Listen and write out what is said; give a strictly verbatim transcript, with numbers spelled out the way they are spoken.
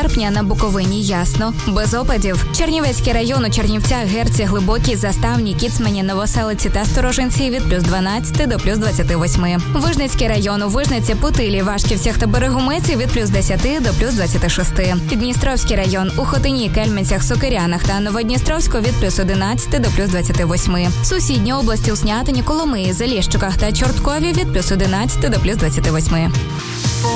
серпня на Буковині ясно, без опадів. Чернівецький район у Чернівцях, Герці, Глибокій, Заставній, Кіцмані, Новоселиці та Сторожинці від плюс дванадцяти до плюс двадцяти восьми. Вижницький район у Вижниці, Путилі, Вашківцях та Берегомиці від плюс десяти до плюс двадцяти шести. Дністровський район у Хотині, Кельменцях, Сокирянах та Новодністровську від плюс одинадцяти до плюс двадцяти восьми. Сусідні області у Снятині, Коломиї, Заліщиках та Чорткові від плюс одинадцяти до плюс двадцяти восьми.